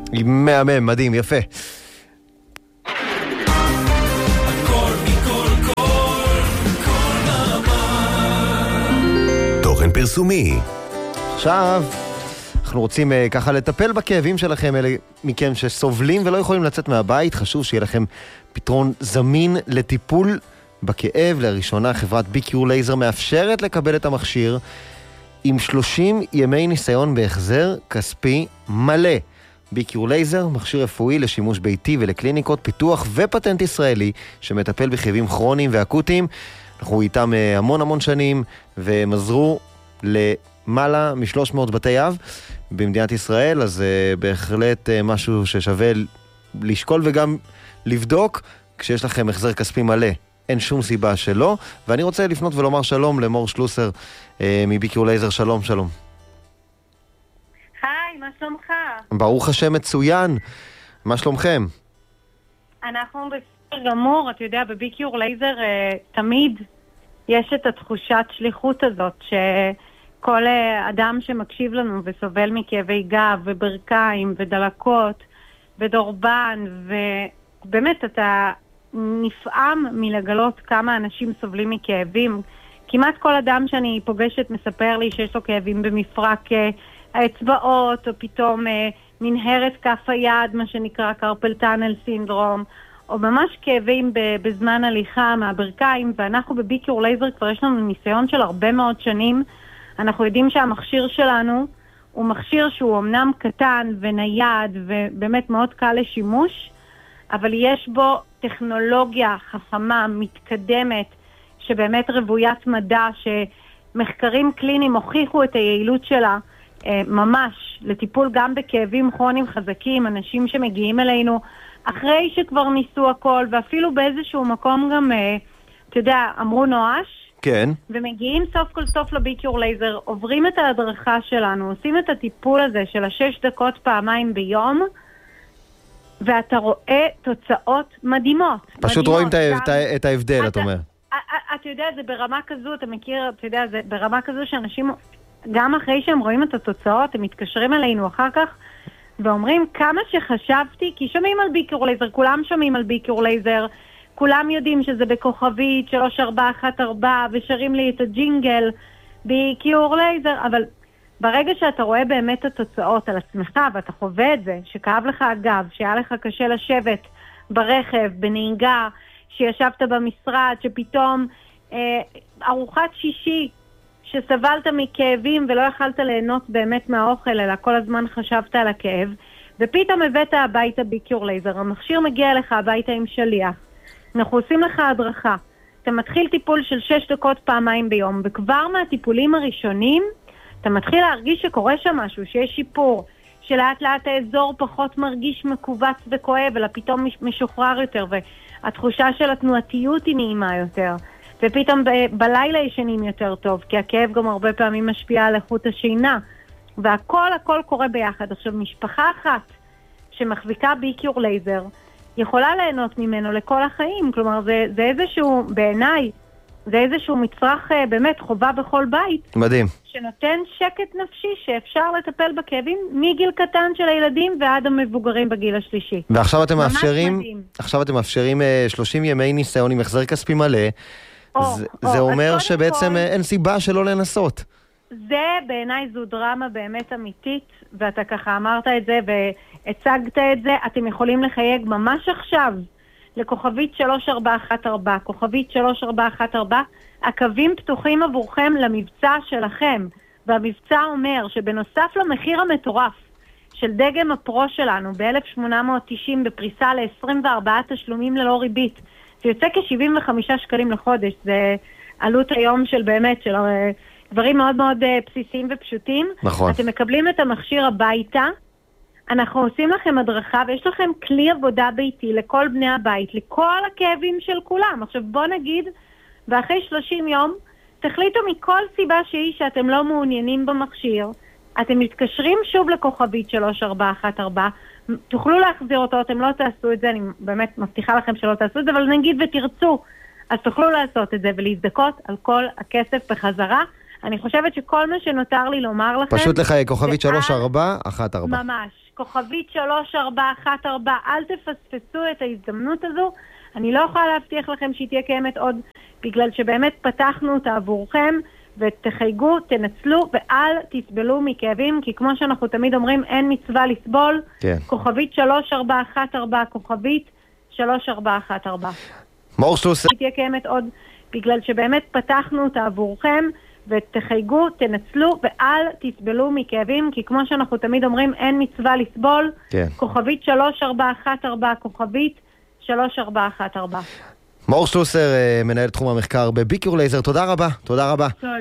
מהמם, מדהים, יפה. תוכן פרסומי. עכשיו אנחנו רוצים ככה לטפל בכאבים שלכם, אלה מכם שסובלים ולא יכולים לצאת מהבית. חשוב שיהיה לכם פתרון זמין לטיפול בכאב. לראשונה חברת ביקיור לייזר מאפשרת לקבל את המכשיר עם 30 ימי ניסיון בהחזר כספי מלא. ביקיור לייזר, מכשיר רפואי לשימוש ביתי ולקליניקות, פיתוח ופטנט ישראלי שמטפל בכאבים כרוניים ואקוטיים. אנחנו איתם המון שנים והם עזרו למעלה מ-300 בתי אב במדינת ישראל, אז בהחלט משהו ששווה לשקול וגם לבדוק. כשיש לכם החזר כספי מלא, אין שום סיבה שלא. ואני רוצה לפנות ולומר שלום למור שלוסר מביקיור לייזר. שלום. היי, מה שלומך? ברוך השם, מצוין. מה שלומכם? אנחנו בסדר גמור. אתה יודע, בביקיור לייזר תמיד יש את התחושת שליחות הזאת, שכל אדם שמקשיב לנו וסובל מכאבי גב וברכיים ודלקות ודורבן, ובאמת אתה נפעם מלגלות כמה אנשים סובלים מכאבים. כמעט כל אדם שאני פוגשת מספר לי שיש לו כאבים במפרק האצבעות, או פתאום מנהרת כף היד, מה שנקרא קרפל טאנל סינדרום, או ממש כאבים בזמן הליכה מהברכיים. ואנחנו בביקיור לייזר כבר יש לנו ניסיון של הרבה מאוד שנים. אנחנו יודעים שהמכשיר שלנו הוא מכשיר שהוא אמנם קטן ונייד ובאמת מאוד קל לשימוש, אבל יש בו טכנולוגיה חכמה, מתקדמת, שבאמת רוויית מדע, שמחקרים קליניים הוכיחו את היעילות שלה ממש לטיפול גם בכאבים כרוניים חזקים, אנשים שמגיעים אלינו אחרי שכבר ניסו הכל, ואפילו באיזשהו מקום גם, אתה יודע, אמרו נואש, כן. ומגיעים סוף כל סוף לביקיור לייזר, עוברים את ההדרכה שלנו, עושים את הטיפול הזה של 6 דקות פעמיים ביום, ואתה רואה תוצאות מדהימות. פשוט רואים את ההבדל, אתה אומר. אתה יודע, זה ברמה כזו, אתה מכיר, אתה יודע, זה ברמה כזו שאנשים, גם אחרי שהם רואים את התוצאות, הם מתקשרים אלינו אחר כך, ואומרים כמה שחשבתי, כי שומעים על ביקיור לייזר, כולם שומעים על ביקיור לייזר, כולם יודעים שזה בכוכבית 3414, ושרים לי את הג'ינגל, ביקיור לייזר, אבל ברגע שאתה רואה באמת את התוצאות על עצמך, ואתה חווה את זה, שכאב לך הגב, שהיה לך קשה לשבת ברכב, בנהיגה, שישבת במשרד, שפתאום ארוחת שישי, שסבלת מכאבים ולא יכלת ליהנות באמת מהאוכל, אלא כל הזמן חשבת על הכאב, ופתאום הבאת הביתה ביקיור לייזר, המכשיר מגיע לך הביתה עם שליח, אנחנו עושים לך הדרכה, אתה מתחיל טיפול של 6 דקות פעמיים ביום, וכבר מהטיפולים הראשונים, אתה מתחיל להרגיש שקורה שם משהו, שיש שיפור, שלאט לאט האזור פחות מרגיש מקובץ וכואב, אלא פתאום משוחרר יותר, והתחושה של התנועתיות היא נעימה יותר, ופתאום בלילה ישנים יותר טוב, כי הכאב גם הרבה פעמים משפיע על איכות השינה, והכל קורה ביחד. עכשיו, משפחה אחת שמחזיקה ביקיור לייזר, יכולה ליהנות ממנו לכל החיים, כלומר זה איזשהו, בעיניי, זה איזשהו מצרך באמת חובה בכל בית. מדהים. שנותן שקט נפשי שאפשר לטפל בכאבים מגיל קטן של הילדים ועד המבוגרים בגיל השלישי. ועכשיו אתם מאפשרים 30 ימי ניסיון עם החזר כספי מלא. זה אומר שבעצם אין סיבה שלא לנסות. זה בעיניי זו דרמה באמת אמיתית, ואתה ככה אמרת את זה והצגת את זה. אתם יכולים לחייג ממש עכשיו לכוכבית 3414, כוכבית 3414, הקווים פתוחים עבורכם למבצע שלכם, והמבצע אומר שבנוסף למחיר המטורף של דגם הפרו שלנו ב-1890 בפריסה ל-24 תשלומים ללא ריבית, זה יוצא כ-75 שקלים לחודש, זה עלות היום של באמת, של דברים מאוד מאוד בסיסיים ופשוטים. נכון. אתם מקבלים את המכשיר הביתה, אנחנו עושים לכם הדרכה, ויש לכם כלי עבודה ביתי לכל בני הבית, לכל הכאבים של כולם. עכשיו בוא נגיד, ואחרי 30 יום, תחליטו מכל סיבה שהיא שאתם לא מעוניינים במכשיר, אתם מתקשרים שוב לכוכבית 3414, תוכלו להחזיר אותו, אתם לא תעשו את זה, אני באמת מבטיחה לכם שלא תעשו את זה, אבל נגיד ותרצו, אז תוכלו לעשות את זה ולהזדקות על כל הכסף בחזרה. אני חושבת שכל מה שנותר לי לומר לכם... פשוט לך כוכבית 3414. ממש. כוכבית 3414, אל תפספסו את ההזדמנות הזו. אני לא יכולה להבטיח לכם שהיא תהיה קיימת עוד, בגלל שבאמת פתחנו אותה עבורכם, ותחייגו, תנצלו, ואל תסבלו מכאבים, כי כמו שאנחנו תמיד אומרים, אין מצווה לסבול. כן. כוכבית 3414, כוכבית 3414. מאור שלוסר. היא תהיה קיימת עוד, בגלל שבאמת פתחנו אותה עבורכם, ותחייגו, תנצלו, ואל תסבלו מכאבים, כי כמו שאנחנו תמיד אומרים, אין מצווה לסבול. כן. כוכבית 3414, כוכבית 3414. מאור שלוסר, מנהל תחום המחקר בביקור לייזר, תודה רבה.